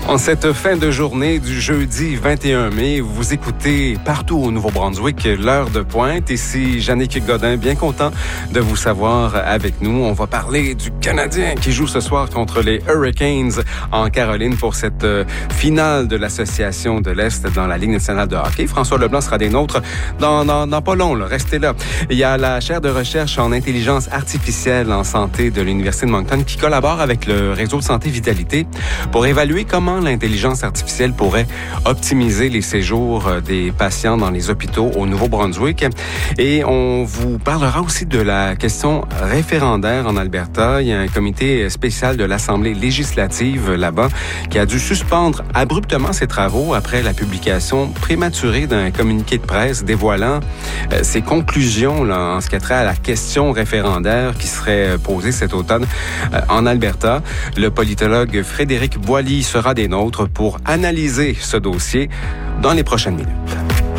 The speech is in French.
En cette fin de journée du jeudi 21 mai, vous écoutez partout au Nouveau-Brunswick l'heure de pointe. Ici Jannick Godin, bien content de vous savoir avec nous. On va parler du Canadien qui joue ce soir contre les Hurricanes en Caroline pour cette finale de l'Association de l'Est dans la Ligue nationale de hockey. François Leblanc sera des nôtres dans pas long. Là. Restez là. Il y a la chaire de recherche en intelligence artificielle en santé de l'Université de Moncton qui collabore avec le réseau de santé Vitalité pour évaluer comment l'intelligence artificielle pourrait optimiser les séjours des patients dans les hôpitaux au Nouveau-Brunswick. Et on vous parlera aussi de la question référendaire en Alberta. Il y a un comité spécial de l'Assemblée législative là-bas qui a dû suspendre abruptement ses travaux après la publication prématurée d'un communiqué de presse dévoilant ses conclusions là, en ce qui a trait à la question référendaire qui serait posée cet automne en Alberta. Le politologue Frédéric Boily sera des nôtres pour analyser ce dossier dans les prochaines minutes.